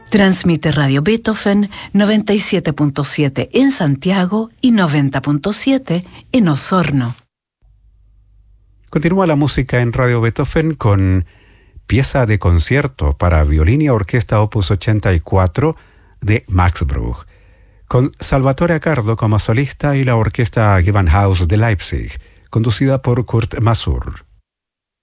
Transmite Radio Beethoven 97.7 en Santiago y 90.7 en Osorno. Continúa la música en Radio Beethoven con pieza de concierto para violín y orquesta opus 84 de Max Bruch, con Salvatore Accardo como solista y la orquesta Gewandhaus de Leipzig, conducida por Kurt Masur.